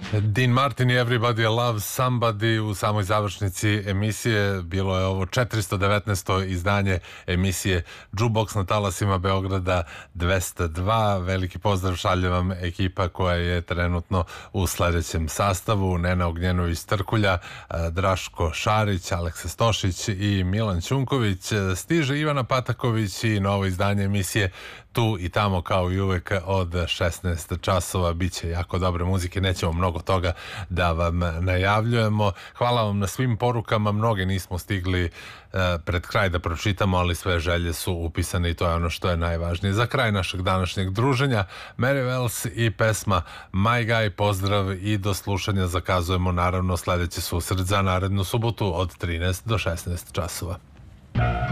Dean Martin i Everybody Loves Somebody u samoj završnici emisije. Bilo je ovo 419. izdanje emisije Jukebox na talasima Beograda 202. Veliki pozdrav šalje vam ekipa koja je trenutno u sledećem sastavu: Nena Ognjenović-Trkulja, Draško Šarić, Aleksa Stošić i Milan Ćunković. Stiže Ivana Pataković i novo izdanje emisije tu i tamo kao i uvek od 16 časova. Biće jako dobre muzike, nećemo mnogo toga da vam najavljujemo. Hvala vam na svim porukama, mnoge nismo stigli pred kraj da pročitamo, ali sve želje su upisane i to je ono što je najvažnije. Za kraj našeg današnjeg druženja Mary Wells i pesma My Guy. Pozdrav i do slušanja. Zakazujemo naravno sledeći susret za narednu subotu od 13 do 16 časova.